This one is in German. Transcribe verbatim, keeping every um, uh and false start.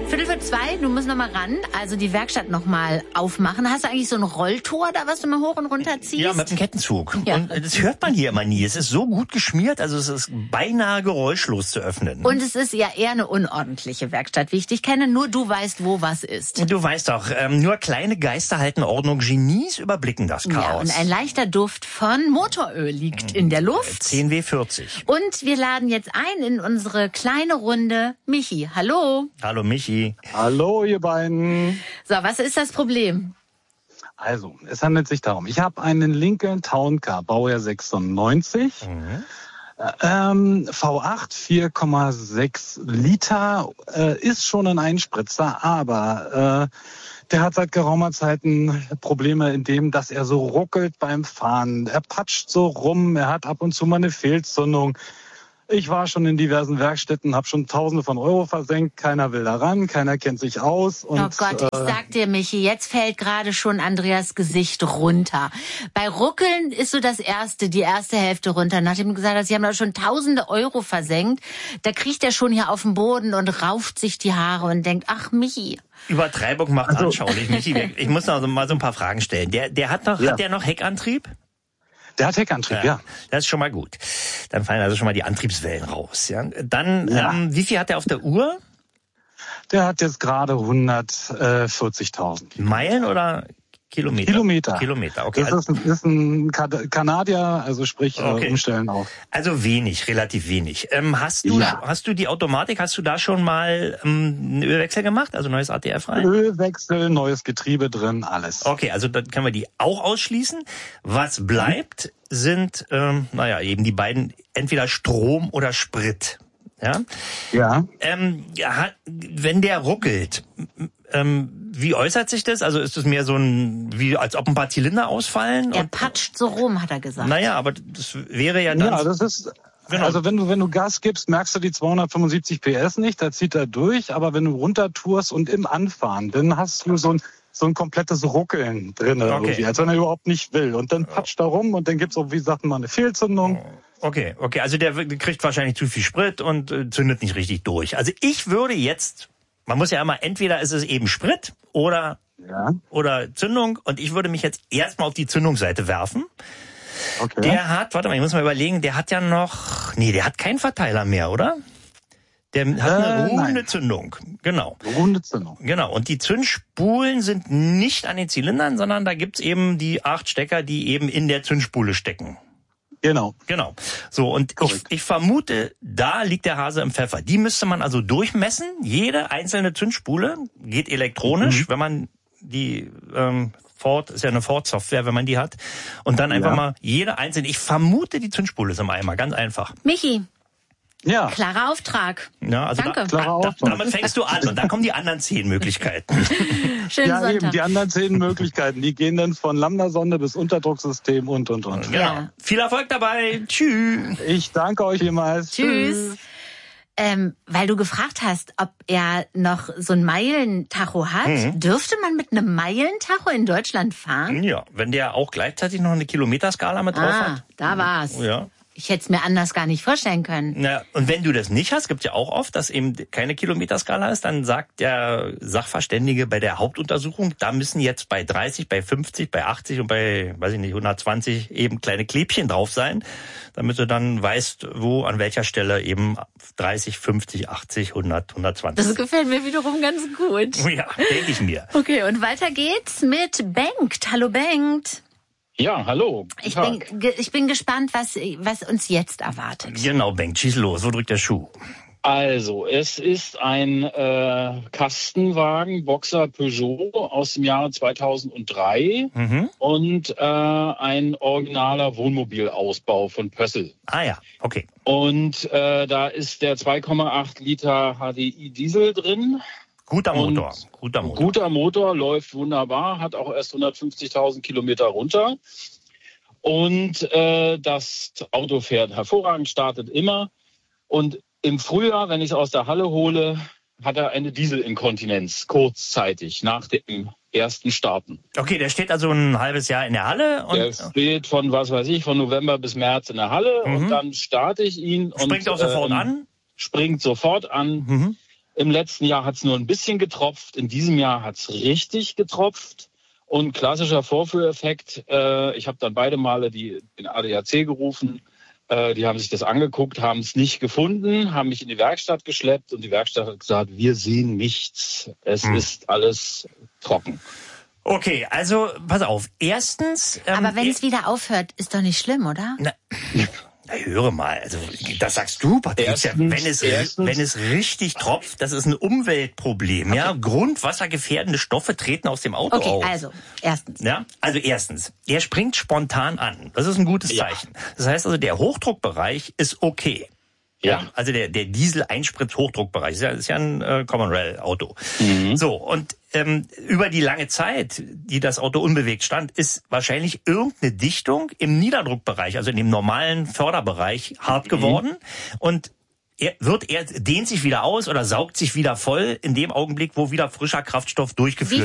Viertel für zwei, du musst noch mal ran, also die Werkstatt noch mal aufmachen. Hast du eigentlich so ein Rolltor da, was du mal hoch und runter ziehst? Ja, mit dem Kettenzug. Ja. Und das hört man hier immer nie. Es ist so gut geschmiert, also es ist beinahe geräuschlos zu öffnen. Und es ist ja eher eine unordentliche Werkstatt, wie ich dich kenne. Nur du weißt, wo was ist. Du weißt doch, ähm, nur kleine Geister halten Ordnung, Genies überblicken das Chaos. Ja, und ein leichter Duft von Motoröl liegt in der Luft. zehn W vierzig. Und wir laden jetzt ein in unsere kleine Runde. Michi, hallo. Hallo Michi. Hallo, ihr beiden. So, was ist das Problem? Also, es handelt sich darum, ich habe einen Lincoln Town Car, Baujahr sechsundneunzig, mhm. ähm, V acht, vier Komma sechs Liter, äh, ist schon ein Einspritzer, aber äh, der hat seit geraumer Zeit Probleme in dem, dass er so ruckelt beim Fahren. Er patscht so rum, er hat ab und zu mal eine Fehlzündung. Ich war schon in diversen Werkstätten, habe schon Tausende von Euro versenkt. Keiner will da ran, keiner kennt sich aus. Und, oh Gott, ich äh, sag dir, Michi, jetzt fällt gerade schon Andreas Gesicht runter. Bei Ruckeln ist so das erste, die erste Hälfte runter. Nachdem du gesagt hast, sie haben da schon Tausende Euro versenkt, da kriecht er schon hier auf den Boden und rauft sich die Haare und denkt, ach Michi. Übertreibung macht also, anschaulich, Michi. Ich muss noch mal so ein paar Fragen stellen. Der, der hat noch, ja. hat der noch Heckantrieb? Der hat Heckantrieb, ja. ja. Das ist schon mal gut. Dann fallen also schon mal die Antriebswellen raus. Ja. Dann, ja. Ähm, wie viel hat der auf der Uhr? Der hat jetzt gerade hundertvierzigtausend. Meilen oder Kilometer? Kilometer. Kilometer, okay. Das ist ein, ist ein Kanadier, also sprich okay. äh, umstellen auch. Also wenig, relativ wenig. Ähm, hast du ja. hast du die Automatik, hast du da schon mal ähm, einen Ölwechsel gemacht, also neues A T F rein? Ölwechsel, neues Getriebe drin, alles. Okay, also dann können wir die auch ausschließen. Was bleibt, sind, ähm, naja, eben die beiden, entweder Strom oder Sprit. Ja. Ja. Ähm, ja, wenn der ruckelt, ähm, wie äußert sich das? Also ist es mehr so ein, wie als ob ein paar Zylinder ausfallen? Er patscht so rum, hat er gesagt. Naja, aber das wäre ja dann... Ja, das ist... Genau. Also wenn du wenn du Gas gibst, merkst du die zweihundertfünfundsiebzig P S nicht, da zieht er durch. Aber wenn du runtertourst und im Anfahren, dann hast du so ein so ein komplettes Ruckeln drin, okay. irgendwie, als wenn er überhaupt nicht will. Und dann patscht er rum und dann gibt's auch, wie sagt man, eine Fehlzündung. Okay, okay, also der kriegt wahrscheinlich zu viel Sprit und äh, zündet nicht richtig durch. Also ich würde jetzt, man muss ja immer, entweder ist es eben Sprit oder ja. oder Zündung, und ich würde mich jetzt erstmal auf die Zündungsseite werfen. Okay. Der hat, warte mal, ich muss mal überlegen, der hat ja noch, nee, der hat keinen Verteiler mehr, oder? Der hat eine äh, ruhende nein. Zündung, genau. Ruhende Zündung. Genau, und die Zündspulen sind nicht an den Zylindern, sondern da gibt's eben die acht Stecker, die eben in der Zündspule stecken. Genau. Genau. So, und ich, ich vermute, da liegt der Hase im Pfeffer. Die müsste man also durchmessen. Jede einzelne Zündspule geht elektronisch, mhm. wenn man die... Ähm, Ford, ist ja eine Ford-Software, wenn man die hat. Und dann einfach ja. mal jede einzelne, ich vermute, die Zündspule ist im Eimer, ganz einfach. Michi. Ja. Klarer Auftrag. Ja, also Danke. Da, da, damit fängst du an und dann kommen die anderen zehn Möglichkeiten. Schönen ja, Sonntag. eben, die anderen zehn Möglichkeiten, die gehen dann von Lambda-Sonde bis Unterdrucksystem und, und, und. Genau. Ja. Viel Erfolg dabei. Tschüss. Ich danke euch jemals. Tschüss. Tschüss. Ähm, weil du gefragt hast, ob er noch so ein Meilentacho hat. Mhm. Dürfte man mit einem Meilentacho in Deutschland fahren? Ja, wenn der auch gleichzeitig noch eine Kilometerskala mit drauf ah, hat. Da war's. Ja. Ich hätte es mir anders gar nicht vorstellen können. Ja, und wenn du das nicht hast, gibt ja auch oft, dass eben keine Kilometerskala ist, dann sagt der Sachverständige bei der Hauptuntersuchung, da müssen jetzt bei dreißig, bei fünfzig, bei achtzig und bei, weiß ich nicht, hundertzwanzig eben kleine Klebchen drauf sein, damit du dann weißt, wo, an welcher Stelle eben dreißig, fünfzig, achtzig, hundert, hundertzwanzig. Das gefällt mir wiederum ganz gut. Ja, denke ich mir. Okay, und weiter geht's mit Bengt. Hallo Bengt. Ja, hallo. Ich bin, ich bin gespannt, was, was uns jetzt erwartet. Genau, Bengt, schieß los. Wo drückt der Schuh? Also, es ist ein äh, Kastenwagen, Boxer Peugeot aus dem Jahre zweitausenddrei mhm. und äh, ein originaler Wohnmobilausbau von Pössl. Ah ja, okay. Und äh, da ist der zwei Komma acht Liter H D I Diesel drin. Guter Motor, guter Motor. Guter Motor, läuft wunderbar, hat auch erst hundertfünfzigtausend Kilometer runter. Und äh, das Auto fährt hervorragend, startet immer. Und im Frühjahr, wenn ich es aus der Halle hole, hat er eine Dieselinkontinenz, kurzzeitig, nach dem ersten Starten. Okay, der steht also ein halbes Jahr in der Halle. Und der steht von, was weiß ich, von November bis März in der Halle. Mhm. Und dann starte ich ihn. Springt und, auch sofort ähm, an? Springt sofort an. Mhm. Im letzten Jahr hat es nur ein bisschen getropft. In diesem Jahr hat es richtig getropft. Und klassischer Vorführeffekt, äh, ich habe dann beide Male die, den A D A C gerufen. Äh, die haben sich das angeguckt, haben es nicht gefunden, haben mich in die Werkstatt geschleppt und die Werkstatt hat gesagt, wir sehen nichts. Es hm. ist alles trocken. Okay, also pass auf. Erstens... Ähm, Aber wenn es wieder aufhört, ist doch nicht schlimm, oder? Na, na höre mal, also das sagst du, Patricia. Erstens, wenn es erstens, wenn es richtig tropft, das ist ein Umweltproblem. Okay. Ja, grundwassergefährdende Stoffe treten aus dem Auto okay, auf. Okay, also erstens. Ja, also erstens, der springt spontan an. Das ist ein gutes Zeichen. Ja. Das heißt also, der Hochdruckbereich ist okay. Ja, also der, der Diesel-Einspritz-Hochdruckbereich ist ja, ist ja ein äh, Common Rail-Auto. Mhm. So, und ähm, über die lange Zeit, die das Auto unbewegt stand, ist wahrscheinlich irgendeine Dichtung im Niederdruckbereich, also in dem normalen Förderbereich, hart mhm. geworden. Und er wird er dehnt sich wieder aus oder saugt sich wieder voll in dem Augenblick, wo wieder frischer Kraftstoff durchgeführt wird.